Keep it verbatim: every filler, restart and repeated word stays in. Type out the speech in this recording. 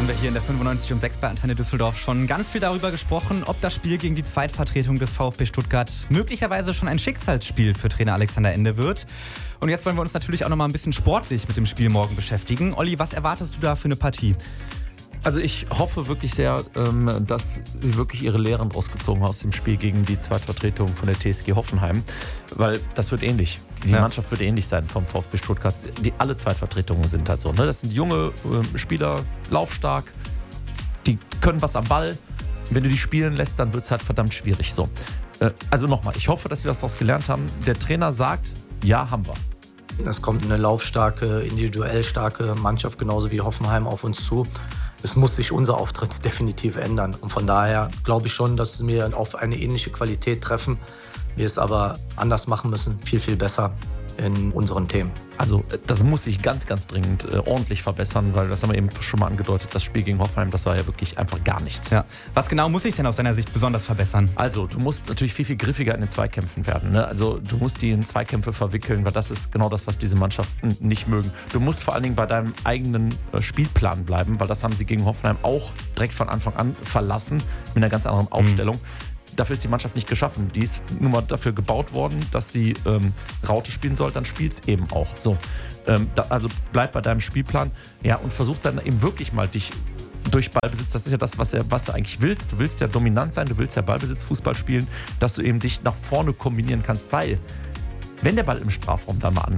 haben wir hier in der fünfundneunzig Komma sechs bei Antenne Düsseldorf schon ganz viel darüber gesprochen, ob das Spiel gegen die Zweitvertretung des VfB Stuttgart möglicherweise schon ein Schicksalsspiel für Trainer Alexander Ende wird. Und jetzt wollen wir uns natürlich auch noch mal ein bisschen sportlich mit dem Spiel morgen beschäftigen. Olli, was erwartest du da für eine Partie? Also ich hoffe wirklich sehr, dass sie wirklich ihre Lehren draus gezogen haben aus dem Spiel gegen die Zweitvertretung von der T S G Hoffenheim, weil das wird ähnlich. Die ja. Mannschaft wird ähnlich sein vom VfB Stuttgart. Die, alle Zweitvertretungen sind halt so. Ne? Das sind junge äh, Spieler, laufstark, die können was am Ball. Wenn du die spielen lässt, dann wird es halt verdammt schwierig. So. Äh, also nochmal, ich hoffe, dass wir was daraus gelernt haben. Der Trainer sagt, ja, haben wir. Es kommt eine laufstarke, individuell starke Mannschaft, genauso wie Hoffenheim, auf uns zu. Es muss sich unser Auftritt definitiv ändern. Und von daher glaube ich schon, dass wir auf eine ähnliche Qualität treffen. Wir es aber anders machen müssen, viel, viel besser in unseren Themen. Also das muss sich ganz, ganz dringend äh, ordentlich verbessern, weil das haben wir eben schon mal angedeutet, das Spiel gegen Hoffenheim, das war ja wirklich einfach gar nichts. Ja. Was genau muss sich denn aus deiner Sicht besonders verbessern? Also du musst natürlich viel, viel griffiger in den Zweikämpfen werden. Ne? Also du musst die in Zweikämpfe verwickeln, weil das ist genau das, was diese Mannschaften nicht mögen. Du musst vor allen Dingen bei deinem eigenen äh, Spielplan bleiben, weil das haben sie gegen Hoffenheim auch direkt von Anfang an verlassen, mit einer ganz anderen Aufstellung. Mhm. Dafür ist die Mannschaft nicht geschaffen. Die ist nur mal dafür gebaut worden, dass sie ähm, Raute spielen soll, dann spielt es eben auch. So, ähm, da, also bleib bei deinem Spielplan, ja, und versuch dann eben wirklich mal dich durch Ballbesitz, das ist ja das, was, er, was du eigentlich willst. Du willst ja dominant sein, du willst ja Ballbesitz-Fußball spielen, dass du eben dich nach vorne kombinieren kannst, weil wenn der Ball im Strafraum da mal